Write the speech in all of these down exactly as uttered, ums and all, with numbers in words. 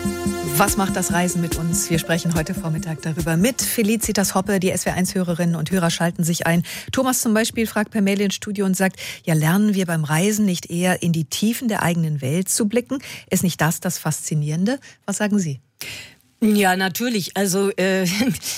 Was macht das Reisen mit uns? Wir sprechen heute Vormittag darüber mit Felicitas Hoppe. Die S W eins Hörerinnen und Hörer schalten sich ein. Thomas zum Beispiel fragt per Mail ins Studio und sagt, ja, lernen wir beim Reisen nicht eher in die Tiefen der eigenen Welt zu blicken? Ist nicht das das Faszinierende? Was sagen Sie? Ja, natürlich. Also äh,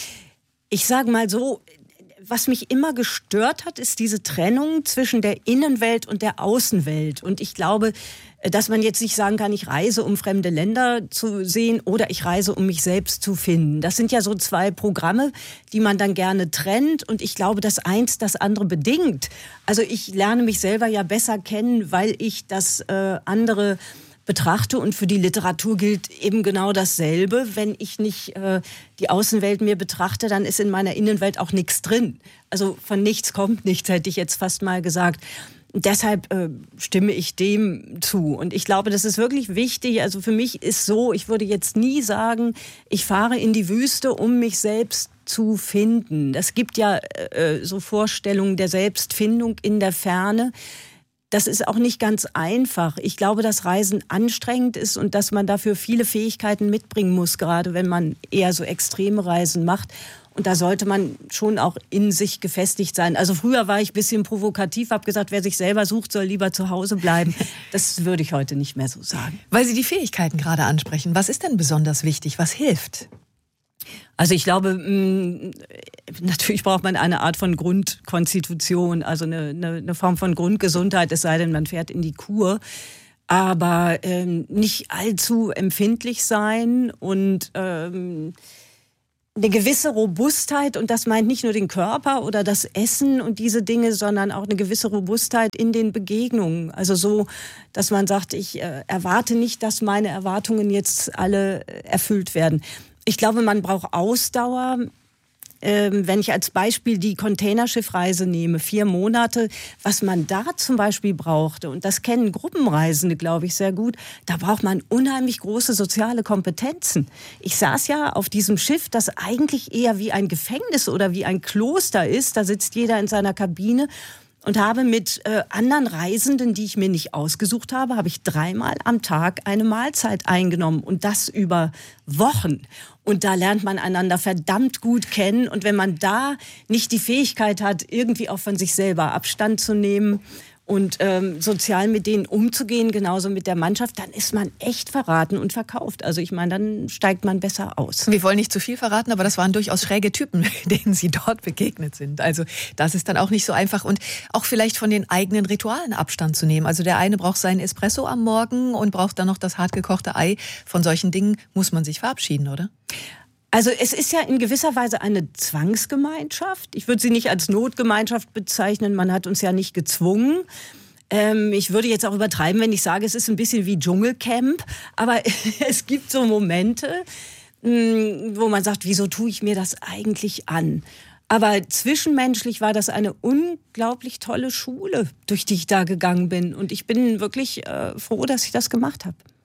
ich sage mal so, was mich immer gestört hat, ist diese Trennung zwischen der Innenwelt und der Außenwelt. Und ich glaube, dass man jetzt nicht sagen kann, ich reise, um fremde Länder zu sehen oder ich reise, um mich selbst zu finden. Das sind ja so zwei Programme, die man dann gerne trennt. Und ich glaube, dass eins das andere bedingt. Also ich lerne mich selber ja besser kennen, weil ich das äh, andere betrachte. Und für die Literatur gilt eben genau dasselbe. Wenn ich nicht äh, die Außenwelt mir betrachte, dann ist in meiner Innenwelt auch nichts drin. Also von nichts kommt nichts, hätte ich jetzt fast mal gesagt. Deshalb äh, stimme ich dem zu. Und ich glaube, das ist wirklich wichtig. Also für mich ist so, ich würde jetzt nie sagen, ich fahre in die Wüste, um mich selbst zu finden. Das gibt ja äh, so Vorstellungen der Selbstfindung in der Ferne. Das ist auch nicht ganz einfach. Ich glaube, dass Reisen anstrengend ist und dass man dafür viele Fähigkeiten mitbringen muss, gerade wenn man eher so extreme Reisen macht. Und da sollte man schon auch in sich gefestigt sein. Also früher war ich ein bisschen provokativ, habe gesagt, wer sich selber sucht, soll lieber zu Hause bleiben. Das würde ich heute nicht mehr so sagen. Weil Sie die Fähigkeiten gerade ansprechen. Was ist denn besonders wichtig? Was hilft? Also ich glaube, mh, natürlich braucht man eine Art von Grundkonstitution, also eine, eine, eine Form von Grundgesundheit, es sei denn, man fährt in die Kur. Aber ähm, nicht allzu empfindlich sein und ähm, eine gewisse Robustheit, und das meint nicht nur den Körper oder das Essen und diese Dinge, sondern auch eine gewisse Robustheit in den Begegnungen. Also so, dass man sagt, ich äh, erwarte nicht, dass meine Erwartungen jetzt alle äh, erfüllt werden. Ich glaube, man braucht Ausdauer. Ähm, wenn ich als Beispiel die Containerschiffreise nehme, vier Monate, was man da zum Beispiel brauchte, und das kennen Gruppenreisende, glaube ich, sehr gut, da braucht man unheimlich große soziale Kompetenzen. Ich saß ja auf diesem Schiff, das eigentlich eher wie ein Gefängnis oder wie ein Kloster ist, da sitzt jeder in seiner Kabine, und habe mit äh, anderen Reisenden, die ich mir nicht ausgesucht habe, habe ich dreimal am Tag eine Mahlzeit eingenommen, und das über Wochen. Und da lernt man einander verdammt gut kennen. Und wenn man da nicht die Fähigkeit hat, irgendwie auch von sich selber Abstand zu nehmen und ähm, sozial mit denen umzugehen, genauso mit der Mannschaft, dann ist man echt verraten und verkauft. Also ich meine, dann steigt man besser aus. Wir wollen nicht zu viel verraten, aber das waren durchaus schräge Typen, denen Sie dort begegnet sind. Also das ist dann auch nicht so einfach. Und auch vielleicht von den eigenen Ritualen Abstand zu nehmen. Also der eine braucht seinen Espresso am Morgen und braucht dann noch das hartgekochte Ei. Von solchen Dingen muss man sich verabschieden, oder? Also es ist ja in gewisser Weise eine Zwangsgemeinschaft. Ich würde sie nicht als Notgemeinschaft bezeichnen. Man hat uns ja nicht gezwungen. Ähm, ich würde jetzt auch übertreiben, wenn ich sage, es ist ein bisschen wie Dschungelcamp. Aber es gibt so Momente, wo man sagt, wieso tue ich mir das eigentlich an? Aber zwischenmenschlich war das eine unglaublich tolle Schule, durch die ich da gegangen bin. Und ich bin wirklich äh, froh, dass ich das gemacht habe.